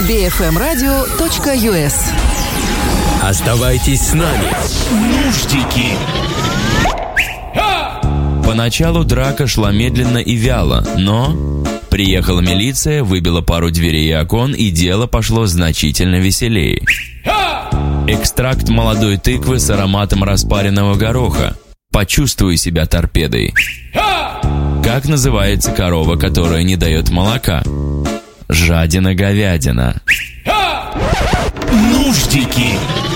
bfmradio.us. Оставайтесь с нами. Нуждики. Поначалу драка шла медленно и вяло, но приехала милиция, выбила пару дверей и окон, и дело пошло значительно веселее. Экстракт молодой тыквы с ароматом распаренного гороха. Почувствуй себя торпедой. Как называется корова, которая не дает молока? Жадина-говядина. Нуждики.